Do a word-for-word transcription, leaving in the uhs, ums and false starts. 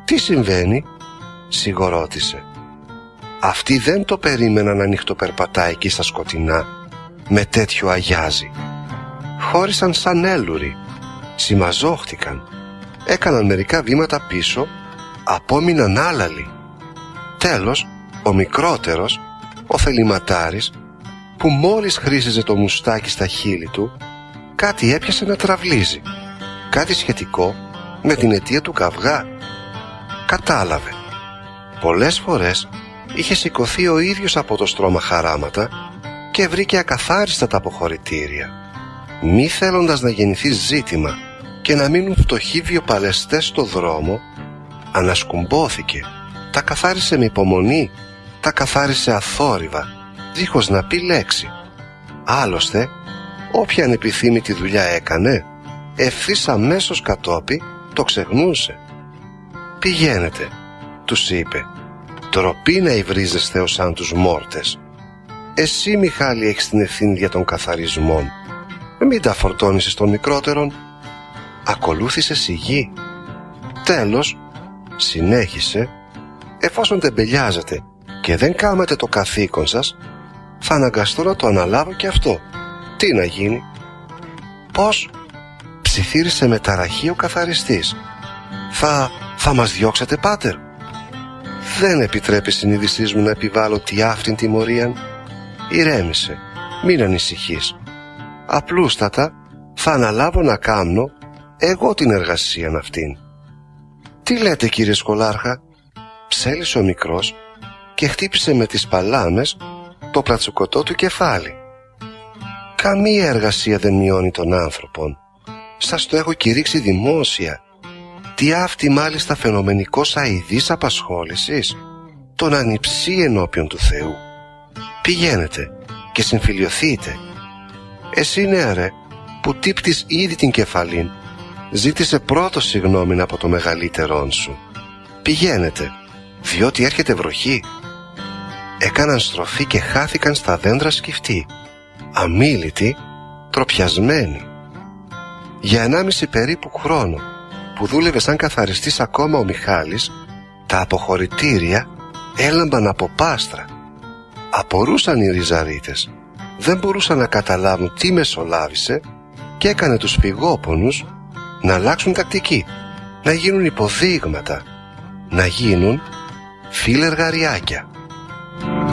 «Τι συμβαίνει?» σιγορώτησε. Αυτοί δεν το περίμεναν να νυχτοπερπατάει εκεί στα σκοτεινά με τέτοιο αγιάζι. Χώρισαν σαν έλουροι, συμμαζόχτηκαν, έκαναν μερικά βήματα πίσω, απόμειναν άλαλοι. Τέλος, ο μικρότερος, ο θεληματάρης, που μόλις χρήσιζε το μουστάκι στα χείλη του, κάτι έπιασε να τραυλίζει, κάτι σχετικό με την αιτία του καυγά. Κατάλαβε. Πολλές φορές είχε σηκωθεί ο ίδιος από το στρώμα χαράματα και βρήκε ακαθάριστα τα αποχωρητήρια. Μη θέλοντας να γεννηθεί ζήτημα και να μείνουν φτωχοί βιοπαλαιστές στο δρόμο, ανασκουμπόθηκε, τα καθάρισε με υπομονή, τα καθάρισε αθόρυβα, δίχως να πει λέξη. Άλλωστε, όποια ανεπιθύμητη δουλειά έκανε, ευθύς αμέσως κατόπι το ξεχνούσε. «Πηγαίνετε», τους είπε, «ντροπή να υβρίζεστε ως σαν τους μόρτες. Εσύ, Μιχάλη, έχεις την ευθύνη για τον καθαρισμόν. Μην τα φορτώνεις στον μικρότερον». Ακολούθησε σιγή. Τέλος, συνέχισε, «Εφόσον τεμπελιάζετε και δεν κάμετε το καθήκον σας, θα αναγκαστώ να το αναλάβω και αυτό. Τι να γίνει?» «Πώς?» ψιθύρισε με ταραχή ο καθαριστής. «Θα, θα μας διώξετε, πάτερ?» «Δεν επιτρέπει συνείδησής μου να επιβάλλω τη άφρην τιμωρίαν». «Ηρέμησε, μην ανησυχείς. Απλούστατα θα αναλάβω να κάμνω εγώ την εργασία αυτήν». «Τι λέτε, κύριε Σκολάρχα?» ψέλισε ο μικρός και χτύπησε με τις παλάμες το πλατσουκωτό του κεφάλι. «Καμία εργασία δεν μειώνει τον άνθρωπον. Σας το έχω κηρύξει δημόσια. Τι αυτή μάλιστα φαινομενικός αηδής απασχόλησης, τον ανιψεί ενώπιον του Θεού. Πηγαίνετε και συμφιλιωθείτε. Εσύ, νεαρέ, που τύπτεις ήδη την κεφαλήν, ζήτησε πρώτο συγγνώμη από το μεγαλύτερόν σου. Πηγαίνετε, διότι έρχεται βροχή». Έκαναν στροφή και χάθηκαν στα δέντρα σκυφτοί, αμίλητοι, τροπιασμένοι. Για ενάμιση περίπου χρόνο που δούλευε σαν καθαριστής ακόμα ο Μιχάλης, τα αποχωρητήρια έλαμπαν από πάστρα. Απορούσαν οι ριζαρίτες, δεν μπορούσαν να καταλάβουν τι μεσολάβησε και έκανε τους φυγόπονους να αλλάξουν τακτική, να γίνουν υποδείγματα, να γίνουν φύλεργαριάκια.